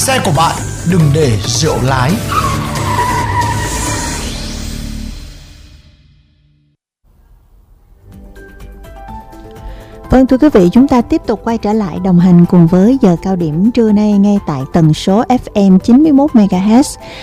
xe của bạn đừng để rượu lái. Vâng, thưa quý vị, chúng ta tiếp tục quay trở lại đồng hành cùng với giờ cao điểm trưa nay ngay tại tần số FM 91 MHz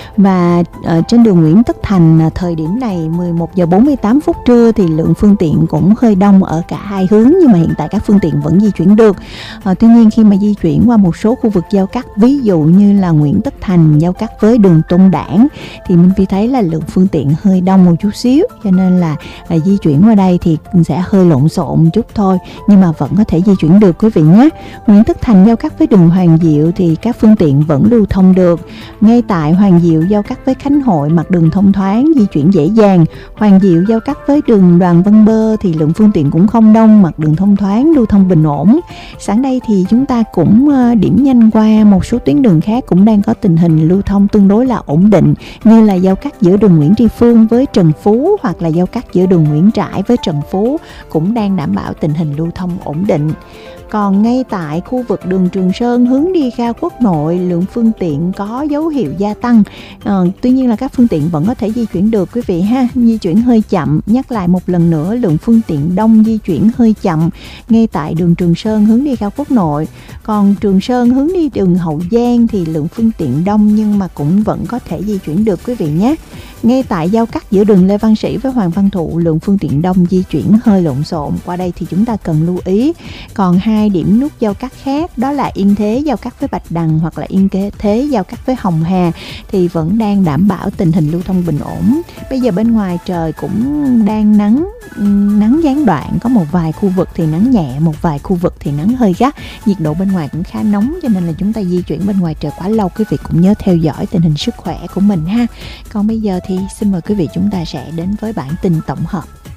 và trên đường Nguyễn Tất Thành. Thời điểm này 11 giờ 48 phút trưa thì lượng phương tiện cũng hơi đông ở cả hai hướng, nhưng mà hiện tại các phương tiện vẫn di chuyển được. Tuy nhiên khi mà di chuyển qua một số khu vực giao cắt, ví dụ như là Nguyễn Tất Thành giao cắt với đường Tôn Đản, thì Minh Phi thấy là lượng phương tiện hơi đông một chút xíu, cho nên là di chuyển qua đây thì sẽ hơi lộn xộn một chút thôi, nhưng mà vẫn có thể di chuyển được quý vị nhé. Nguyễn Tất Thành giao cắt với đường Hoàng Diệu thì các phương tiện vẫn lưu thông được. Ngay tại Hoàng Diệu giao cắt với Khánh Hội, mặt đường thông thoáng, di chuyển dễ dàng. Hoàng Diệu giao cắt với đường Đoàn Văn Bơ thì lượng phương tiện cũng không đông, mặt đường thông thoáng, lưu thông bình ổn. Sáng nay thì chúng ta cũng điểm nhanh qua một số tuyến đường khác cũng đang có tình hình lưu thông tương đối là ổn định, như là giao cắt giữa đường Nguyễn Tri Phương với Trần Phú, hoặc là giao cắt giữa đường Nguyễn Trãi với Trần Phú cũng đang đảm bảo tình hình lưu thông ổn định. Còn ngay tại khu vực đường Trường Sơn hướng đi ga Quốc Nội, lượng phương tiện có dấu hiệu gia tăng. Tuy nhiên là các phương tiện vẫn có thể di chuyển được quý vị ha, di chuyển hơi chậm. Nhắc lại một lần nữa, lượng phương tiện đông di chuyển hơi chậm ngay tại đường Trường Sơn hướng đi ga Quốc Nội. Còn Trường Sơn hướng đi đường Hậu Giang thì lượng phương tiện đông nhưng mà cũng vẫn có thể di chuyển được quý vị nhé. Ngay tại giao cắt giữa đường Lê Văn Sĩ với Hoàng Văn Thụ, lượng phương tiện đông di chuyển hơi lộn xộn. Qua đây thì chúng ta cần lưu ý. Còn hai điểm nút giao cắt khác, đó là Yên Thế giao cắt với Bạch Đằng hoặc là Yên Thế giao cắt với Hồng Hà, thì vẫn đang đảm bảo tình hình lưu thông bình ổn. Bây giờ bên ngoài trời cũng đang nắng gián đoạn, có một vài khu vực thì nắng nhẹ, một vài khu vực thì nắng hơi gắt. Nhiệt độ bên ngoài cũng khá nóng, cho nên là chúng ta di chuyển bên ngoài trời quá lâu, quý vị cũng nhớ theo dõi tình hình sức khỏe của mình ha. Còn bây giờ thì xin mời quý vị chúng ta sẽ đến với bản tin tổng hợp.